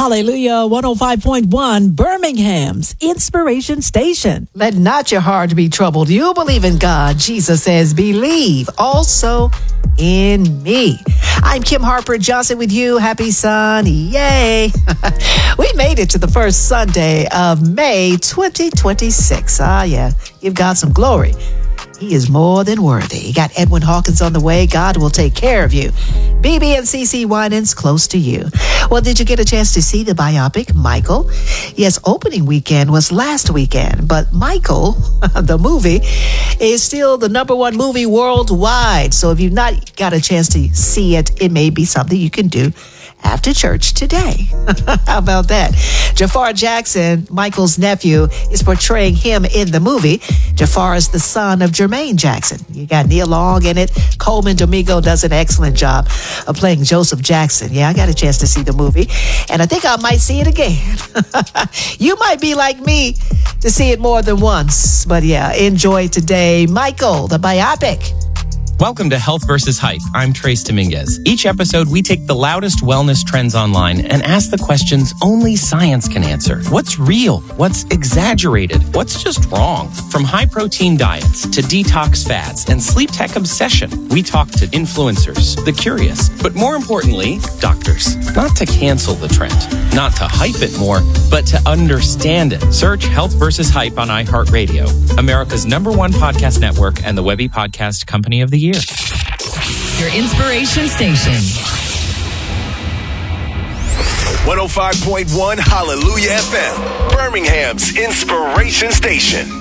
Hallelujah 105.1, Birmingham's Inspiration Station. Let not your heart be troubled. You believe in God. Jesus says, believe also in me. I'm Kim Harper Johnson with you. Happy Sunday. Yay. We made it to the first Sunday of May 2026. Yeah. Give God some glory. He is more than worthy. You got Edwin Hawkins on the way. God will take care of you. BB and CC Winans close to you. Well, did you get a chance to see the biopic, Michael? Yes, opening weekend was last weekend, but Michael, the movie, is still the number one movie worldwide. So if you've not got a chance to see it, it may be something you can do after church today. How about that? Jafar Jackson, Michael's nephew, is portraying him in the movie. Jafar is the son of Jermaine Jackson. You got Neil Long in it. Coleman Domingo does an excellent job of playing Joseph Jackson. Yeah, I got a chance to see the movie, and I think I might see it again. You might be like me to see it more than once, but yeah, enjoy today. Michael, the biopic. Welcome to Health vs. Hype. I'm Trace Dominguez. Each episode, we take the loudest wellness trends online and ask the questions only science can answer. What's real? What's exaggerated? What's just wrong? From high-protein diets to detox fads and sleep tech obsession, we talk to influencers, the curious, but more importantly, doctors. Not to cancel the trend, not to hype it more, but to understand it. Search Health vs. Hype on iHeartRadio, America's #1 podcast network and the Webby Podcast Company of the Year. Your inspiration station. 105.1 Hallelujah FM, Birmingham's Inspiration Station.